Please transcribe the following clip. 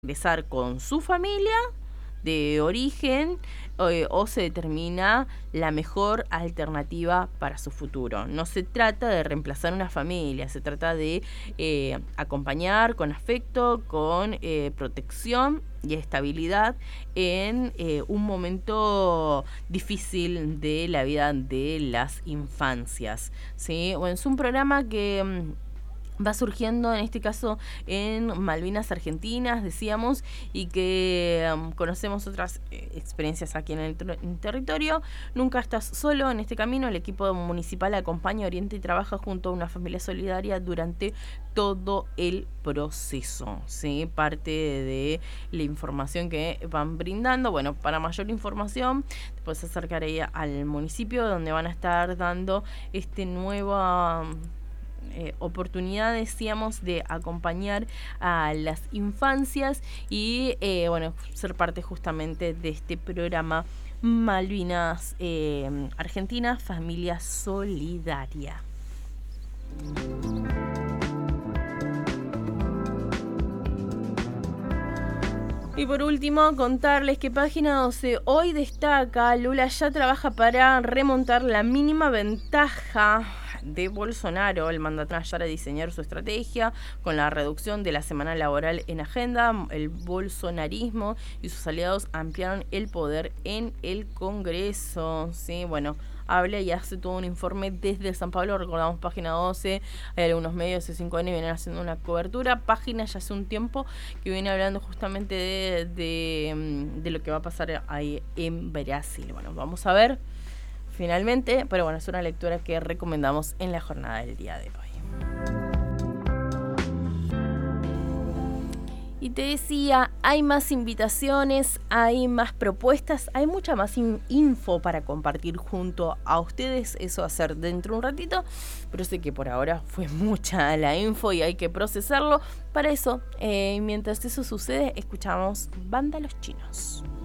ingresar con su familia de origen o se determina la mejor alternativa para su futuro. No se trata de reemplazar una familia, se trata de acompañar con afecto, con protección y estabilidad en un momento difícil de la vida de las infancias, ¿sí? Bueno, es un programa que va surgiendo en este caso en Malvinas Argentinas, decíamos, y que conocemos otras experiencias aquí en el territorio. Nunca estás solo en este camino. El equipo municipal acompaña, orienta y trabaja junto a una familia solidaria durante todo el proceso, ¿sí? Parte de la información que van brindando. Bueno, para mayor información te puedes acercar ahí al municipio, donde van a estar dando nueva oportunidad, decíamos, de acompañar a las infancias y bueno, ser parte justamente de este programa Malvinas Argentina, Familia Solidaria. Y por último, contarles que Página 12 hoy destaca: Lula ya trabaja para remontar la mínima ventaja de Bolsonaro. El mandatario ya diseñar su estrategia con la reducción de la semana laboral en agenda. El bolsonarismo y sus aliados ampliaron el poder en el Congreso. Sí, bueno, habla y hace todo un informe desde San Pablo. Recordamos Página 12, hay algunos medios de C5N vienen haciendo una cobertura. Página ya hace un tiempo que viene hablando justamente de lo que va a pasar ahí en Brasil. Bueno, vamos a ver finalmente, pero bueno, es una lectura que recomendamos en la jornada del día de hoy. Y te decía, hay más invitaciones, hay más propuestas, hay mucha más info para compartir junto a ustedes. Eso va a ser dentro de un ratito, pero sé que por ahora fue mucha la info y hay que procesarlo. Para eso, mientras eso sucede, escuchamos Banda Los Chinos.